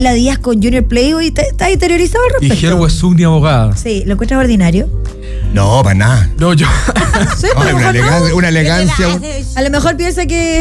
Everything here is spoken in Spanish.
La Díaz con Junior Playboy, ¿estás interiorizado al respecto? Y Ger Wesugni, abogada. Sí, ¿lo encuentras ordinario? No, para nada. No, yo. Sí, No, a lo mejor no. una elegancia. A lo mejor piensa que